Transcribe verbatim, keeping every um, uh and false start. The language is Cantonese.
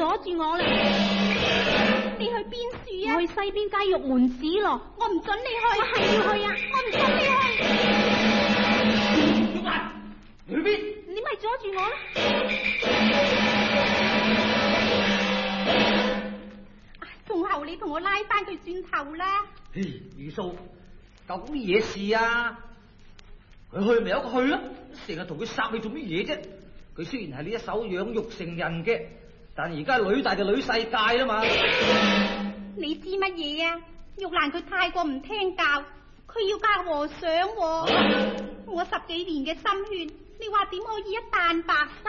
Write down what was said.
住我啦！你去邊處啊？我去西邊街玉門寺咯。我唔准你去，我係要去啊！我唔准你去。玉蘭，你去邊？你咪阻住我啦！仲後你同我拉翻佢轉頭啦！ 嘿，二嫂，究竟乜嘢事啊？佢去咪有個去咯，成日同佢殺你做乜嘢啫？佢雖然係你一手養育成人嘅，但而家女大就女世界啦嘛。 你知乜嘢啊？玉蘭佢太過唔聽教，佢要嫁和尚喎。啊、我十幾年嘅心血，你話點可以一旦白收